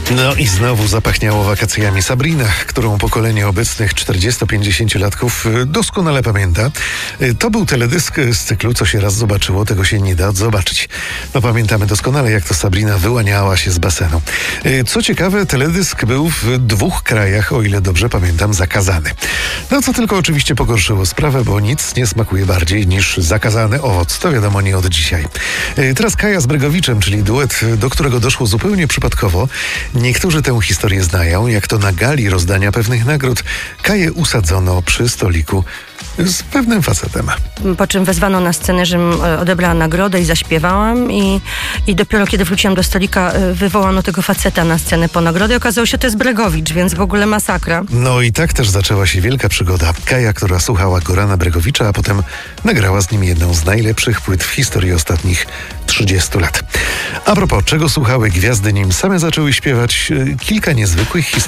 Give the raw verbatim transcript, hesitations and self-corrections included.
No i znowu zapachniało wakacjami. Sabrina, którą pokolenie obecnych czterdziesto-pięćdziesięciolatków doskonale pamięta. To był teledysk z cyklu Co się raz zobaczyło, tego się nie da zobaczyć. No pamiętamy doskonale, jak to Sabrina wyłaniała się z basenu. Co ciekawe, teledysk był w dwóch krajach, o ile dobrze pamiętam, zakazany. No co tylko oczywiście pogorszyło sprawę, bo nic nie smakuje bardziej niż zakazany owoc. To wiadomo nie od dzisiaj. Teraz Kaja z Bregowiczem, czyli duet, do którego doszło zupełnie przypadkowo. Niektórzy tę historię znają, jak to na gali rozdania pewnych nagród Kaję usadzono przy stoliku z pewnym facetem. Po czym wezwano na scenę, żebym odebrała nagrodę i zaśpiewałam i, i dopiero kiedy wróciłam do stolika, wywołano tego faceta na scenę po nagrodę. Okazało się, że to jest Bregowicz, więc w ogóle masakra. No i tak też zaczęła się wielka przygoda. Kaja, która słuchała Gorana Bregowicza, a potem nagrała z nim jedną z najlepszych płyt w historii ostatnich trzydziestu lat. A propos, czego słuchały gwiazdy, nim same zaczęły śpiewać, kilka niezwykłych historii